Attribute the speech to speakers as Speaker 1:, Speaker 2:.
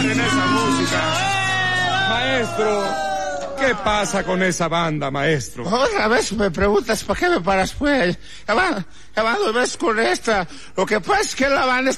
Speaker 1: paren esa música. Maestro, ¿qué pasa con esa banda, maestro?
Speaker 2: Otra vez me preguntas, ¿para qué me paras, pues? Ya va, no ves con esta. Lo que pasa es que la banda